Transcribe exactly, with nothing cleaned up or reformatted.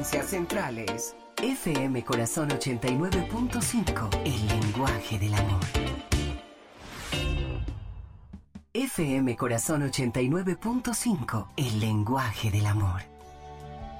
Centrales. F M Corazón ochenta y nueve punto cinco, el lenguaje del amor. F M Corazón ochenta y nueve punto cinco, el lenguaje del amor.